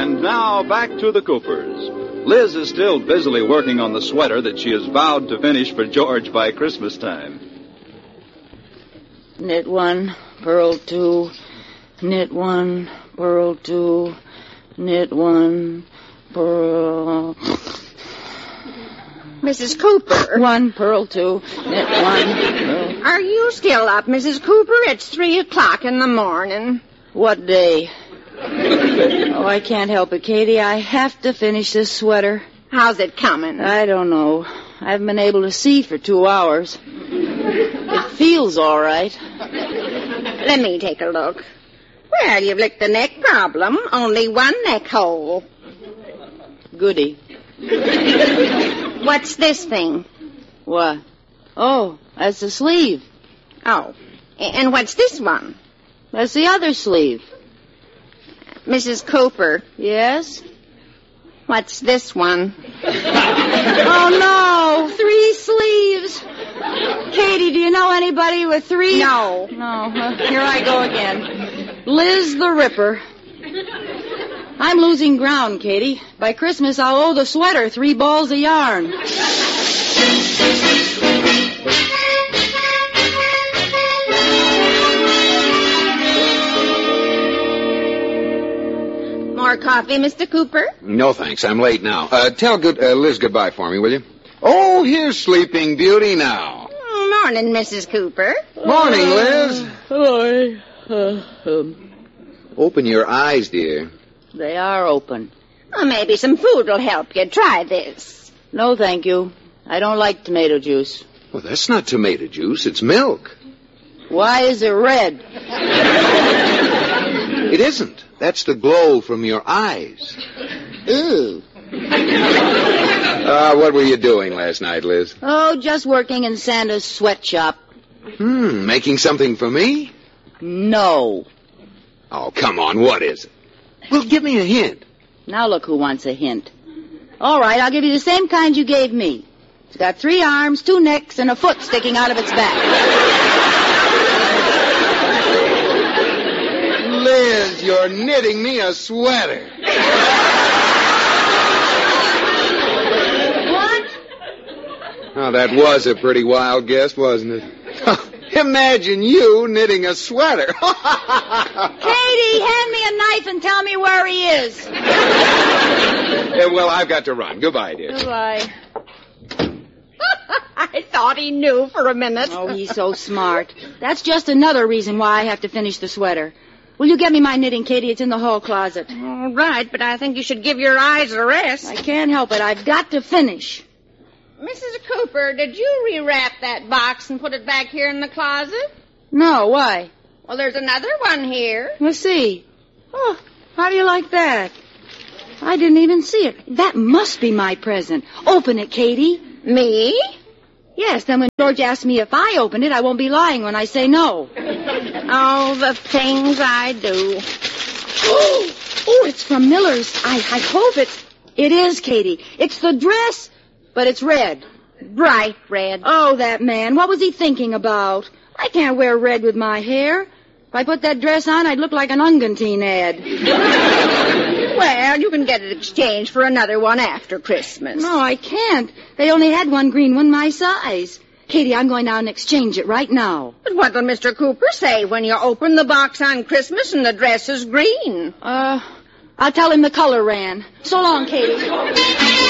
And now back to the Coopers. Liz is still busily working on the sweater that she has vowed to finish for George by Christmas time. Knit 1, purl 2, knit 1, purl 2, knit 1, purl... Mrs. Cooper. 1, purl 2, knit 1, purl... Are you still up, Mrs. Cooper? It's 3 o'clock in the morning. What day? Oh, I can't help it, Katie. I have to finish this sweater. How's it coming? I don't know. I haven't been able to see for 2 hours. It feels all right. Let me take a look. Well, you've licked the neck problem. Only one neck hole. Goody. What's this thing? What? Oh, that's the sleeve. Oh. And what's this one? That's the other sleeve. Mrs. Cooper. Yes? What's this one? Oh, no. 3 sleeves. Katie, do you know anybody with 3? No. No. Here I go again. Liz the Ripper. I'm losing ground, Katie. By Christmas, I'll owe the sweater 3 balls of yarn. More coffee, Mr. Cooper? No, thanks. I'm late now. Tell Liz goodbye for me, will you? Oh, here's Sleeping Beauty now. Morning, Mrs. Cooper. Morning, Liz. Hello. Open your eyes, dear. They are open. Well, maybe some food will help you. Try this. No, thank you. I don't like tomato juice. Well, that's not tomato juice. It's milk. Why is it red? It isn't. That's the glow from your eyes. Ew. What were you doing last night, Liz? Oh, just working in Santa's sweatshop. Making something for me? No. Oh, come on. What is it? Well, give me a hint. Now look who wants a hint. All right, I'll give you the same kind you gave me. It's got 3 arms, 2 necks, and a foot sticking out of its back. Liz, you're knitting me a sweater. What? Oh, that was a pretty wild guess, wasn't it? Imagine you knitting a sweater. Katie, hand me a knife and tell me where he is. Well, I've got to run. Goodbye, dear. Goodbye. I thought he knew for a minute. Oh, he's so smart. That's just another reason why I have to finish the sweater. Will you get me my knitting, Katie? It's in the hall closet. All right, but I think you should give your eyes a rest. I can't help it. I've got to finish. Mrs. Cooper, did you rewrap that box and put it back here in the closet? No, why? Well, there's another one here. Let's see. Oh, how do you like that? I didn't even see it. That must be my present. Open it, Katie. Me? Yes, then when George asks me if I opened it, I won't be lying when I say no. Oh, the things I do. Oh, it's from Miller's. I hope it is, Katie. It's the dress, but it's red. Bright red. Oh, that man. What was he thinking about? I can't wear red with my hair. If I put that dress on, I'd look like an Ungantine ad. Well, you can get it exchanged for another one after Christmas. No, I can't. They only had one green one my size. Katie, I'm going down and exchange it right now. But what will Mr. Cooper say when you open the box on Christmas and the dress is green? I'll tell him the color ran. So long, Katie.